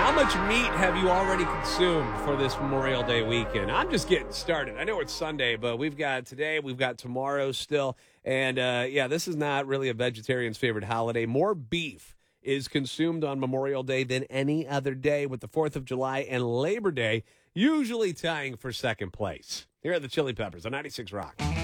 How much meat have you already consumed for this Memorial Day weekend? I'm just getting started. I know it's Sunday, but we've got today, we've got tomorrow still. And this is not really a vegetarian's favorite holiday. More beef is consumed on Memorial Day than any other day, with the 4th of July and Labor Day usually tying for second place. Here are the Chili Peppers on 96 Rock.